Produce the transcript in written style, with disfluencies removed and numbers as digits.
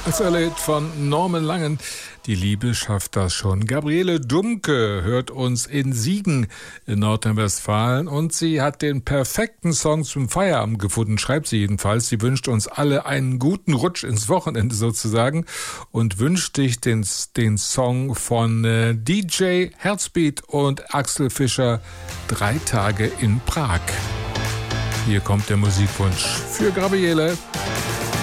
Lied von Norman Langen. Die Liebe schafft das schon. Gabriele Dumke hört uns in Siegen in Nordrhein-Westfalen und sie hat den perfekten Song zum Feierabend gefunden, schreibt sie jedenfalls. Sie wünscht uns alle einen guten Rutsch ins Wochenende sozusagen und wünscht dich den Song von DJ Herzbeat und Axel Fischer, 3 Tage in Prag. Hier kommt der Musikwunsch für Gabriele.